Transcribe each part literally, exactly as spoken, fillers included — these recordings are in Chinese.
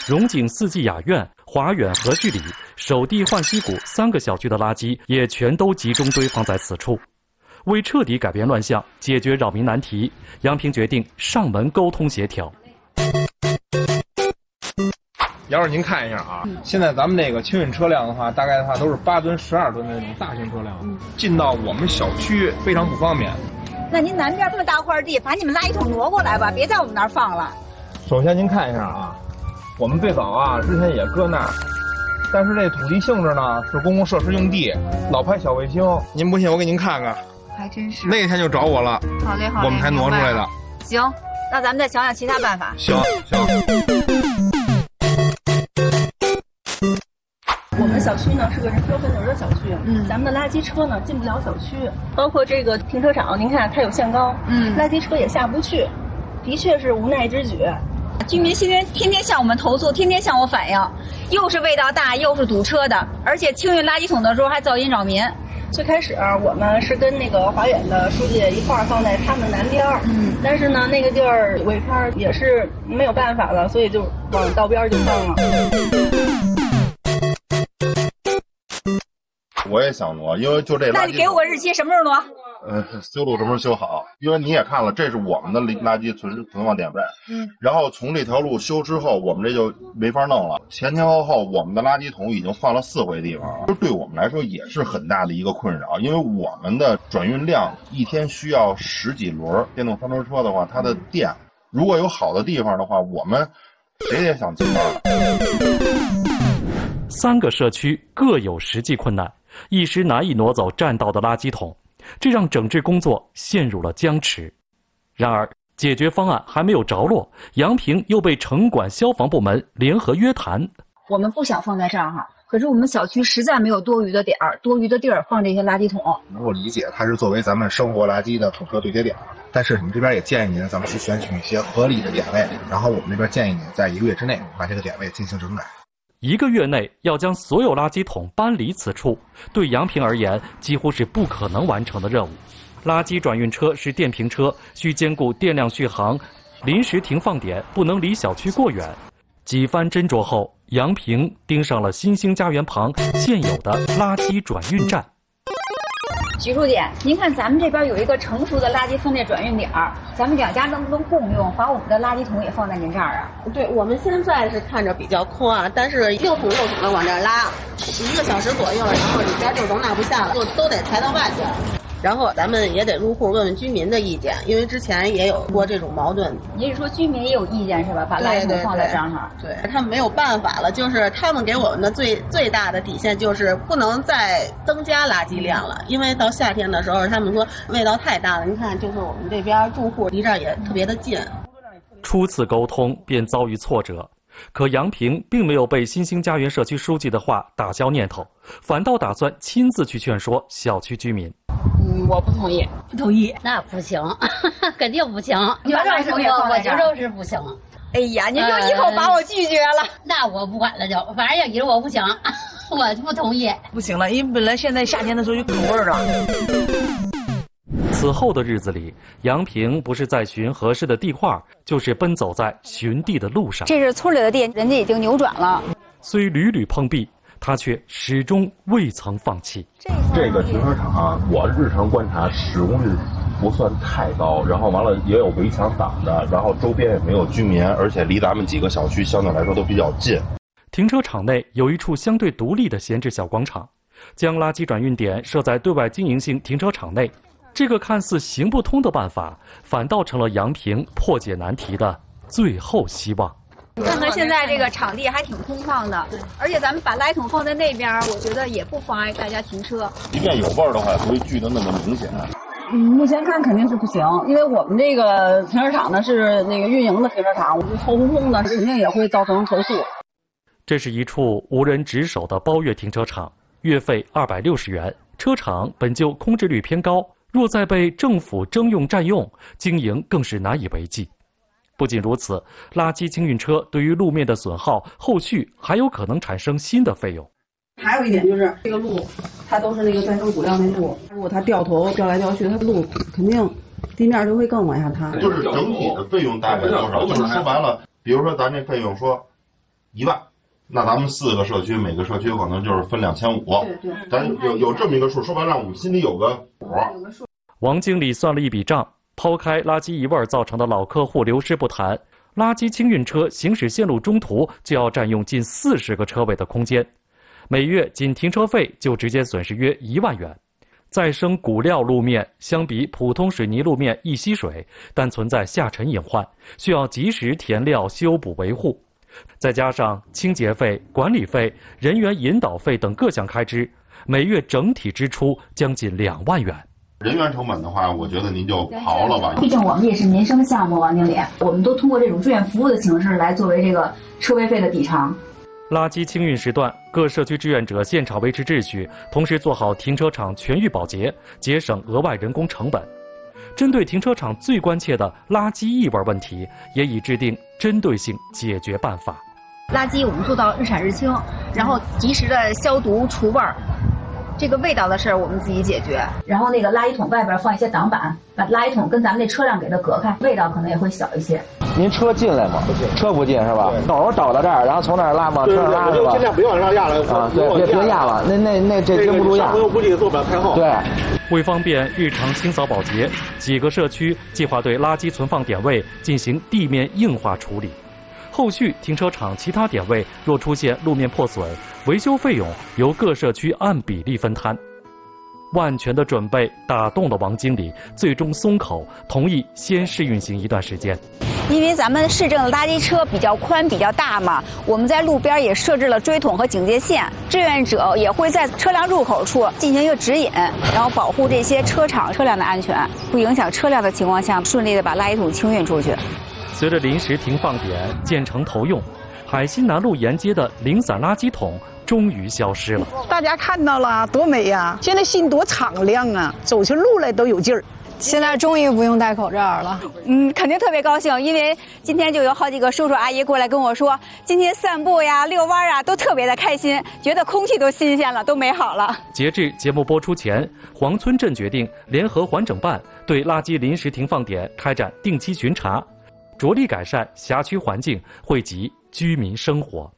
荣景四季雅苑、华远和煦里、首地浣溪谷三个小区的垃圾也全都集中堆放在此处。为彻底改变乱象，解决扰民难题，杨平决定上门沟通协调。 要是您看一下啊，嗯、现在咱们这个清运车辆的话，大概的话都是八吨、十二吨的那种大型车辆，嗯、进到我们小区非常不方便。 那您南边这么大块地，把你们垃圾桶挪过来吧，别在我们那儿放了。 首先您看一下啊，我们最早啊之前也搁那儿，但是这土地性质呢是公共设施用地，老派小卫星。您不信我给您看看， 还真是。 那天就找我了， 好嘞好嘞， 我们才挪出来的。 行，那咱们再想想其他办法。 行行。 我们小区呢是个人车分流的小区，嗯，咱们的垃圾车呢进不了小区，包括这个停车场，您看它有限高，嗯，垃圾车也下不去，的确是无奈之举。 居民天天天天向我们投诉，天天向我反映，又是味道大，又是堵车的，而且清运垃圾桶的时候还噪音扰民。 最开始我们是跟那个华远的书记一块儿放在他们南边，嗯，但是呢那个地儿尾片也是没有办法了，所以就往道边就放了。 我也想挪，因为就这垃圾。 那你给我个日期，什么时候挪？ 呃，修路什么时候修好？因为你也看了，这是我们的垃圾存存放点位。嗯。然后从这条路修之后，我们这就没法弄了。前前后后，我们的垃圾桶已经换了四回地方了，对我们来说也是很大的一个困扰。因为我们的转运量一天需要十几轮电动三轮车的话，它的电如果有好的地方的话，我们谁也想进班了。 三个社区各有实际困难，一时难以挪走占道的垃圾桶，这让整治工作陷入了僵持。然而，解决方案还没有着落，杨平又被城管消防部门联合约谈。 我们不想放在这儿哈，可是我们小区实在没有多余的点儿、多余的地儿放这些垃圾桶。 能够理解，它是作为咱们生活垃圾的统车对接点，但是你们这边也建议您，咱们去选取一些合理的点位，然后我们这边建议您在一个月之内把这个点位进行整改。 一个月内要将所有垃圾桶搬离此处，对杨平而言几乎是不可能完成的任务。垃圾转运车是电瓶车，需兼顾电量续航，临时停放点不能离小区过远。几番斟酌后，杨平盯上了新兴家园旁现有的垃圾转运站。 徐书记，您看咱们这边有一个成熟的垃圾分类转运点儿，咱们两家能不能共用，把我们的垃圾桶也放在您这儿啊？ 对，我们现在是看着比较空啊，但是六桶六桶的往这儿拉，一个小时左右，然后里边就容纳不下了，就都得抬到外边。然后咱们也得入户问问居民的意见，因为之前也有过这种矛盾。 您是说居民也有意见是吧？把垃圾桶放在这儿哈？ 对，他们没有办法了，就是他们给我们的最最大的底线就是不能再增加垃圾量了，因为到夏天的时候，他们说味道太大了。您看，就是我们这边住户离这儿也特别的近。 初次沟通便遭遇挫折。可杨平并没有被新兴家园社区书记的话打消念头，反倒打算亲自去劝说小区居民。 嗯，我不同意， 不同意， 那不行，肯定不行。 你把垃圾桶也放在这儿， 我就是不行。 哎呀，您就一口把我拒绝了。 呃、那我不管了就，反正要以我不行，我不同意。 不行了，因为本来现在夏天的时候就口味了。 此后的日子里，杨平不是在寻合适的地块，就是奔走在寻地的路上。 这是村里的地，人家已经扭转了。 虽屡屡碰壁，他却始终未曾放弃。 这个停车场啊，我日常观察使用率不算太高，然后完了也有围墙挡着，然后周边也没有居民，而且离咱们几个小区相对来说都比较近。 停车场内有一处相对独立的闲置小广场，将垃圾转运点设在对外经营性停车场内。这个看似行不通的办法，反倒成了杨平破解难题的最后希望。 看看现在这个场地还挺空旷的，而且咱们把垃圾桶放在那边，我觉得也不妨碍大家停车。 即便有味儿的话，也不会聚得那么明显。 嗯，目前看肯定是不行，因为我们这个停车场呢是那个运营的停车场，我们臭烘烘的，肯定也会造成投诉。 这是一处无人值守的包月停车场，月费二百六十元，车场本就空置率偏高。若再被政府征用占用，经营更是难以为继。不仅如此，垃圾清运车对于路面的损耗，后续还有可能产生新的费用。 还有一点就是这个路，它都是那个再生骨料那路，如果它掉头掉来掉去，它路肯定地面就会更往下塌。 就是整体的费用大概多少？就是说白了，比如说咱这费用说一万。那咱们四个社区，每个社区可能就是分两千五。 对对， 咱有有这么一个数，说白了，我们心里有个谱。 王经理算了一笔账，抛开垃圾异味造成的老客户流失不谈，垃圾清运车行驶线路中途就要占用近四十个车位的空间，每月仅停车费就直接损失约一万元。再生骨料路面相比普通水泥路面易吸水，但存在下沉隐患，需要及时填料、修补、维护。再加上清洁费、管理费、人员引导费等各项开支，每月整体支出将近两万元。 人员成本的话，我觉得您就刨了吧。 毕竟我们也是民生项目，王经理，我们都通过这种志愿服务的形式来作为这个车位费的抵偿。 垃圾清运时段，各社区志愿者现场维持秩序，同时做好停车场全域保洁，节省额外人工成本。针对停车场最关切的垃圾异味问题，也已制定针对性解决办法。 垃圾我们做到日产日清，然后及时的消毒除味儿。这个味道的事儿我们自己解决，然后那个垃圾桶外边放一些挡板，把垃圾桶跟咱们那车辆给它隔开，味道可能也会小一些。 您车进来吗？不进，车不进是吧？斗找到这儿，然后从那儿拉吗？从那儿拉是吧？ 尽量不要让压了啊，对，别别压了，那那那这经不住压。 我估计做不了太好。 对。 为方便日常清扫保洁，几个社区计划对垃圾存放点位进行地面硬化处理。后续停车场其他点位若出现路面破损，维修费用由各社区按比例分摊。万全的准备打动了王经理，最终松口同意先试运行一段时间。 因为咱们市政的垃圾车比较宽比较大嘛，我们在路边也设置了锥桶和警戒线，志愿者也会在车辆入口处进行一个指引，然后保护这些车厂车辆的安全，不影响车辆的情况下，顺利的把垃圾桶清运出去。 随着临时停放点建成投用，海心南路沿街的零散垃圾桶终于消失了。 大家看到了，多美呀！现在心多敞亮啊，走起路来都有劲儿。 现在终于不用戴口罩了， 嗯，肯定特别高兴，因为今天就有好几个叔叔阿姨过来跟我说，今天散步呀、遛弯啊，都特别的开心，觉得空气都新鲜了，都美好了。 截至节目播出前，黄村镇决定联合环整办对垃圾临时停放点开展定期巡查，着力改善辖区环境，惠及居民生活。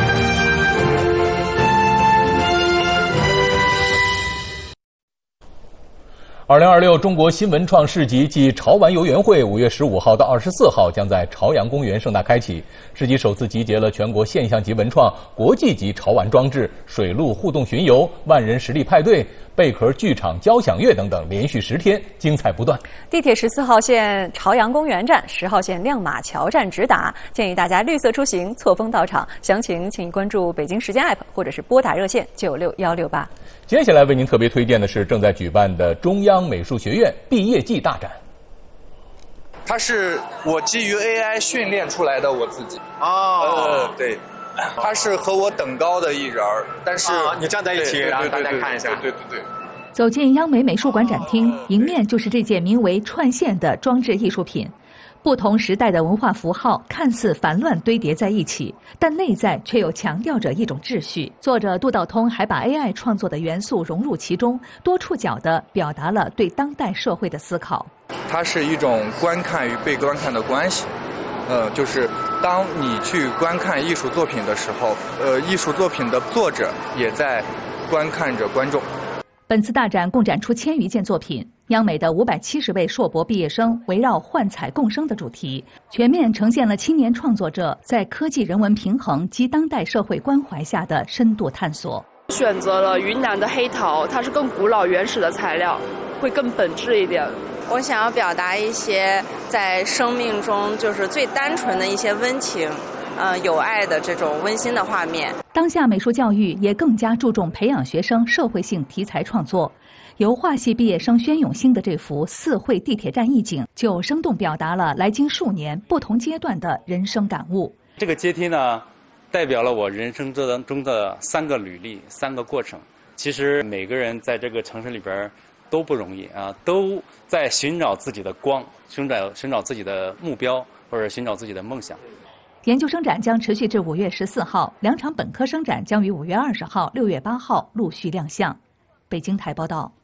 二零二六中国新文创市集暨潮玩游园会五月十五号到二十四号将在朝阳公园盛大开启。市集首次集结了全国现象级文创、国际级潮玩装置、水陆互动巡游、万人实力派对、贝壳剧场交响乐等等，连续十天精彩不断。 地铁十四号线朝阳公园站、十号线亮马桥站直达，建议大家绿色出行，错峰到场。详情请关注北京时间 A P P 或者是拨打热线九六幺六八。 接下来为您特别推荐的是正在举办的中央美术学院毕业季大展。 它是我基于 A I 训练出来的我自己。 哦， 呃，对，他是和我等高的一人儿，但是、 哦、你站在一起，然后大家看一下。 对对对。 走进央美美术馆展厅，迎面就是这件名为“串线”的装置艺术品。不同时代的文化符号看似繁乱堆叠在一起，但内在却又强调着一种秩序。作者杜道通还把 A I 创作的元素融入其中，多触角地表达了对当代社会的思考。 它是一种观看与被观看的关系。呃，就是当你去观看艺术作品的时候，呃，艺术作品的作者也在观看着观众。 本次大展共展出千余件作品，央美的五百七十位硕博毕业生围绕幻彩共生的主题，全面呈现了青年创作者在科技人文平衡及当代社会关怀下的深度探索。 选择了云南的黑陶，它是更古老原始的材料，会更本质一点。 我想要表达一些在生命中就是最单纯的一些温情，呃，有爱的这种温馨的画面。 当下美术教育也更加注重培养学生社会性题材创作。油画系毕业生宣永兴的这幅四惠地铁站意境，就生动表达了来京数年不同阶段的人生感悟。 这个阶梯呢，代表了我人生中的三个履历、三个过程。其实每个人在这个城市里边都不容易啊，都在寻找自己的光，寻找寻找自己的目标，或者寻找自己的梦想。 研究生展将持续至五月十四号，两场本科生展将于五月二十号、六月八号陆续亮相。北京台报道。